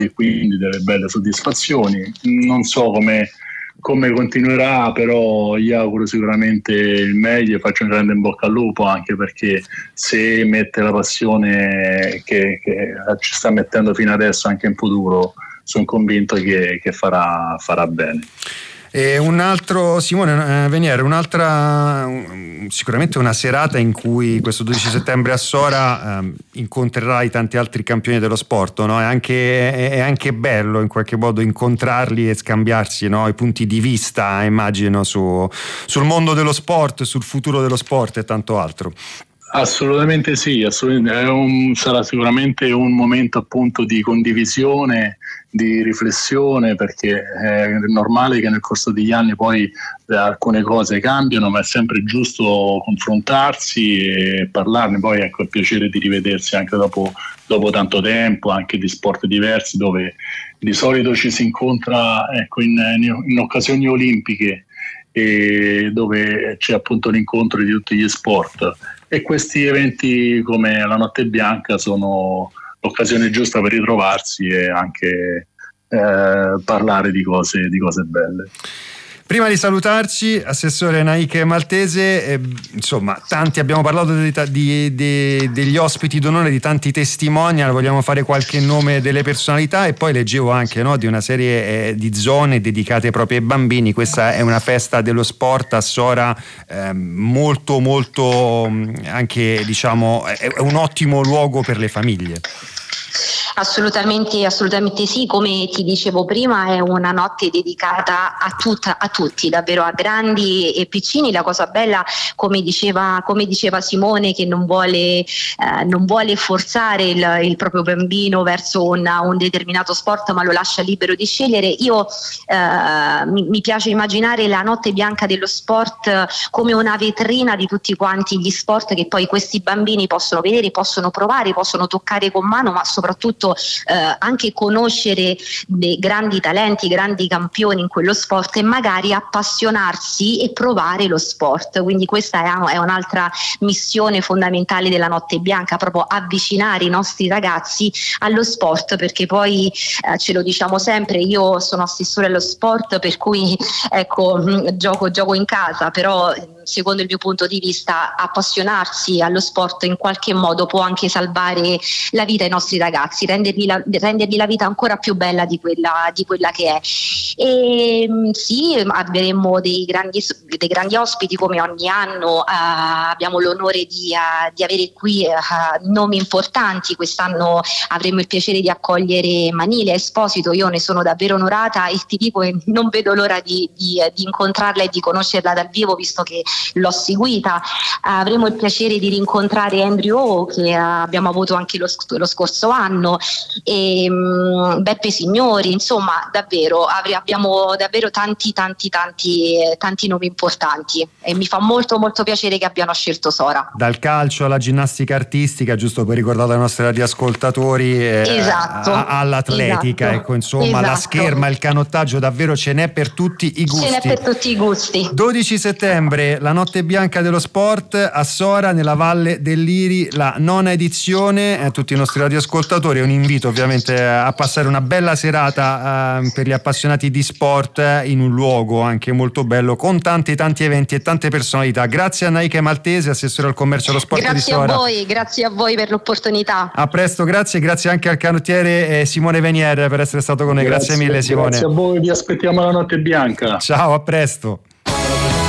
quindi delle belle soddisfazioni. Non so come continuerà, però gli auguro sicuramente il meglio e faccio un grande in bocca al lupo, anche perché se mette la passione che ci sta mettendo fino adesso anche in futuro, sono convinto che farà bene. E un altro, Simone Venier, sicuramente una serata in cui questo 12 settembre a Sora incontrerai tanti altri campioni dello sport, no? È anche bello in qualche modo incontrarli e scambiarsi, no? I punti di vista, immagino, sul mondo dello sport, sul futuro dello sport e tanto altro. Assolutamente sì, sarà sicuramente un momento appunto di condivisione, di riflessione, perché è normale che nel corso degli anni poi alcune cose cambiano, ma è sempre giusto confrontarsi e parlarne. Poi ecco, il piacere di rivedersi anche dopo tanto tempo, anche di sport diversi, dove di solito ci si incontra in occasioni olimpiche, e dove c'è appunto l'incontro di tutti gli sport, e questi eventi come la Notte Bianca sono l'occasione giusta per ritrovarsi e anche parlare di cose belle. Prima di salutarci, Assessore Naiche Maltese, insomma, abbiamo parlato degli ospiti d'onore, di tanti testimonial, vogliamo fare qualche nome delle personalità, e poi leggevo anche, no, di una serie di zone dedicate proprio ai bambini. Questa è una festa dello sport a Sora, molto molto anche, diciamo, è un ottimo luogo per le famiglie. Assolutamente sì, come ti dicevo prima è una notte dedicata a tutti, davvero, a grandi e piccini. La cosa bella, come diceva Simone, che non vuole forzare il proprio bambino verso un determinato sport, ma lo lascia libero di scegliere. Io mi piace immaginare la Notte Bianca dello sport come una vetrina di tutti quanti gli sport che poi questi bambini possono vedere, possono provare, possono toccare con mano, ma soprattutto anche conoscere dei grandi talenti, grandi campioni in quello sport, e magari appassionarsi e provare lo sport. Quindi questa è un'altra missione fondamentale della Notte Bianca, proprio avvicinare i nostri ragazzi allo sport, perché poi ce lo diciamo sempre, io sono assessore allo sport, per cui ecco, gioco in casa, però secondo il mio punto di vista appassionarsi allo sport in qualche modo può anche salvare la vita ai nostri ragazzi, rendergli la vita ancora più bella di quella che è. E sì, avremo dei grandi ospiti come ogni anno. Abbiamo l'onore di avere qui nomi importanti. Quest'anno avremo il piacere di accogliere Manile Esposito. Io ne sono davvero onorata e ti dico che non vedo l'ora di incontrarla e di conoscerla dal vivo, visto che l'ho seguita. Avremo il piacere di rincontrare Andrew O, che abbiamo avuto anche lo scorso anno, e Beppe Signori. Insomma, davvero abbiamo davvero tanti nomi importanti, e mi fa molto molto piacere che abbiano scelto Sora. Dal calcio alla ginnastica artistica, giusto per ricordare ai nostri radioascoltatori, esatto, all'atletica, esatto. Ecco, insomma, esatto. La scherma, il canottaggio, davvero ce n'è per tutti i gusti. 12 settembre, la Notte Bianca dello sport a Sora, nella Valle del Liri, la 9ª edizione. A tutti i nostri radioascoltatori è un invito ovviamente a passare una bella serata per gli appassionati di sport in un luogo anche molto bello, con tanti eventi e tante personalità. Grazie a Naiche Maltese, assessore al commercio e allo sport di Sora. Grazie a voi per l'opportunità. A presto, grazie anche al canottiere Simone Venier per essere stato con noi. Grazie mille, Simone. Grazie a voi, vi aspettiamo alla Notte Bianca. Ciao, a presto.